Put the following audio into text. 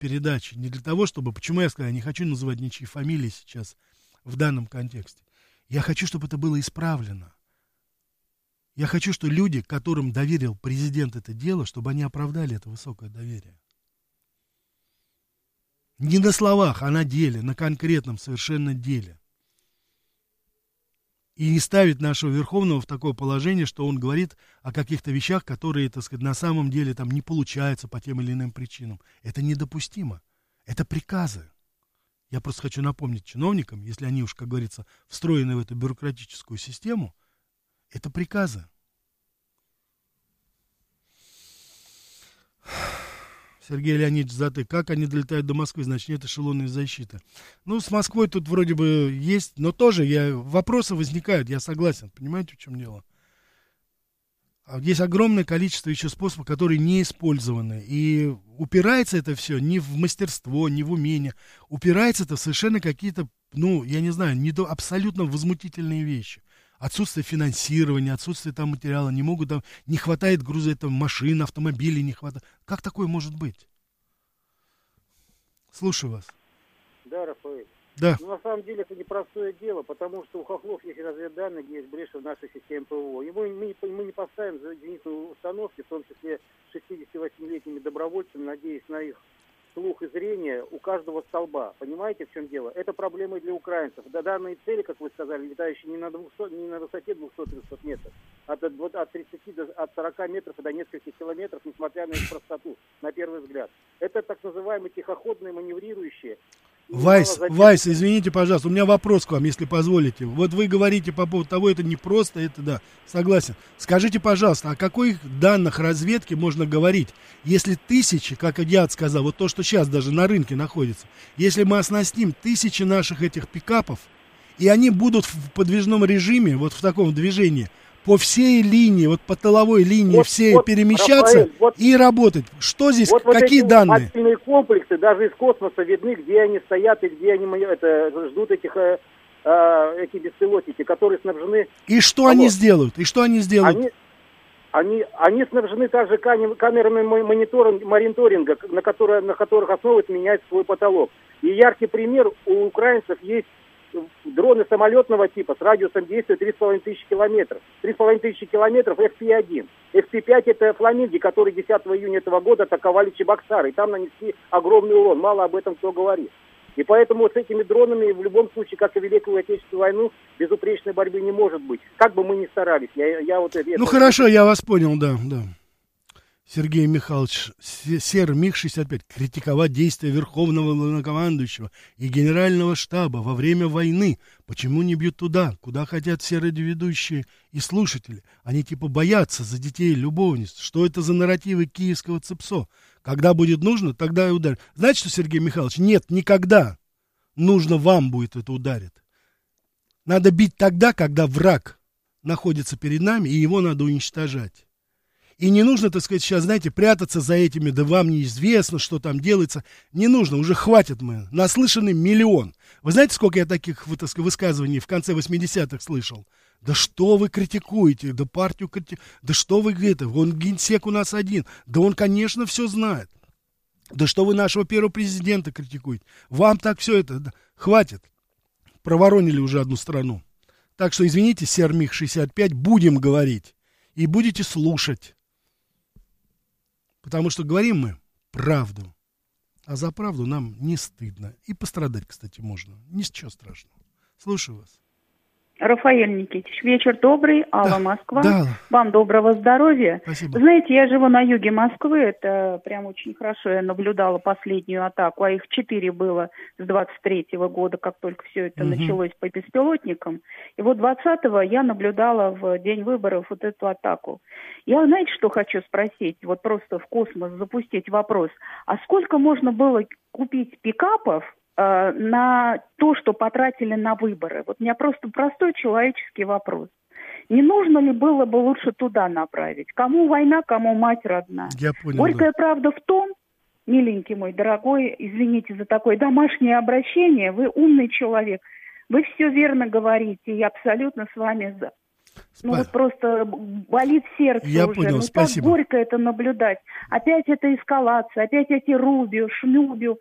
передачи, не для того, чтобы... Почему я сказал, я не хочу называть ничьи фамилии сейчас в данном контексте. Я хочу, чтобы это было исправлено. Я хочу, чтобы люди, которым доверил президент это дело, чтобы они оправдали это высокое доверие. Не на словах, а на деле, на конкретном совершенно деле. И не ставить нашего Верховного в такое положение, что он говорит о каких-то вещах, которые, так сказать, на самом деле там не получаются по тем или иным причинам. Это недопустимо. Это приказы. Я просто хочу напомнить чиновникам, если они уж, как говорится, встроены в эту бюрократическую систему, это приказы. Сергей Леонидович Затык. Как они долетают до Москвы? Значит, нет эшелонной защиты. Ну, с Москвой тут вроде бы есть, но тоже вопросы возникают, я согласен. Понимаете, в чем дело? Есть огромное количество еще способов, которые не использованы. И упирается это все не в мастерство, не в умение. Упирается это в совершенно какие-то, я не знаю, абсолютно возмутительные вещи. Отсутствие финансирования, отсутствие там материала, не хватает груза, машин, автомобилей не хватает. Как такое может быть? Слушаю вас. Да, Рафаэль. Да. На самом деле это непростое дело, потому что у хохлов есть разведданные, где есть бреши в нашей системе ПВО. И мы не поставим зенитные установки, в том числе 68-летними добровольцами, надеясь на их слух и зрение у каждого столба. Понимаете, в чем дело? Это проблема и для украинцев. Данные цели, как вы сказали, летающие не на высоте 200-300 метров, от 30 от 40 метров и до нескольких километров, несмотря на их простоту, на первый взгляд. Это так называемые тихоходные, маневрирующие. Вайс, извините, пожалуйста, у меня вопрос к вам, если позволите. Вот вы говорите по поводу того, это не просто, это да, согласен. Скажите, пожалуйста, о каких данных разведки можно говорить, если тысячи, как я сказал, вот то, что сейчас даже на рынке находится, если мы оснастим тысячи наших этих пикапов, и они будут в подвижном режиме, вот в таком движении, по всей линии, вот по тыловой линии перемещаться, Рафаэль, и работать. Что здесь, какие данные? Мобильные комплексы даже из космоса видны, где они стоят и где они ждут эти беспилотники, которые снабжены... И что они сделают? Они снабжены также камерами мониторинга, на которых основывается меняется свой потолок. И яркий пример: у украинцев есть дроны самолетного типа с радиусом действия 3500 километров. 3500 километров FP-1. FP-5 это фламинги, которые 10 июня этого года атаковали Чебоксары. И там нанесли огромный урон. Мало об этом кто говорит. И поэтому с этими дронами в любом случае, как и в Великую Отечественную войну, безупречной борьбы не может быть. Как бы мы ни старались. Хорошо, я вас понял, да. Сергей Михайлович, Сер МиГ-65, критиковать действия Верховного Главнокомандующего и Генерального штаба во время войны. Почему не бьют туда, куда хотят все радиоведущие и слушатели? Они боятся за детей и любовниц. Что это за нарративы киевского ЦИПСО? Когда будет нужно, тогда и ударит. Знаете что, Сергей Михайлович? Нет, никогда. Нужно вам будет это ударит. Надо бить тогда, когда враг находится перед нами, и его надо уничтожать. И не нужно, так сказать, сейчас, прятаться за этими, да вам неизвестно, что там делается. Не нужно, уже хватит мы. Наслышаны миллион. Вы знаете, сколько я таких высказываний в конце 80-х слышал? Да что вы критикуете? Да партию критикуете? Да что вы он генсек у нас один. Да он, конечно, все знает. Да что вы нашего первого президента критикуете? Вам так все это... Да, хватит. Проворонили уже одну страну. Так что, извините, Сер МиГ-65, будем говорить. И будете слушать. Потому что говорим мы правду. А за правду нам не стыдно. И пострадать, кстати, можно. Ничего страшного. Слушаю вас. Рафаэль Никитич, вечер добрый. Алла, Москва. Да. Вам доброго здоровья. Спасибо. Знаете, я живу на юге Москвы. Это прям очень хорошо. Я наблюдала последнюю атаку. А их 4 было с 23-го года, как только все это началось по беспилотникам. И вот 20-го я наблюдала в день выборов вот эту атаку. Я, знаете, что хочу спросить? Вот просто в космос запустить вопрос. А сколько можно было купить пикапов на то, что потратили на выборы? Вот у меня просто простой человеческий вопрос. Не нужно ли было бы лучше туда направить? Кому война, кому мать родна? Я понял, Горькая правда в том, миленький мой дорогой, извините за такое домашнее обращение, вы умный человек, вы все верно говорите, я абсолютно с вами Ну вот просто болит сердце Я уже. понял, ну спасибо. так горько это наблюдать. Опять эта эскалация, опять эти Рубио, Шмюбио.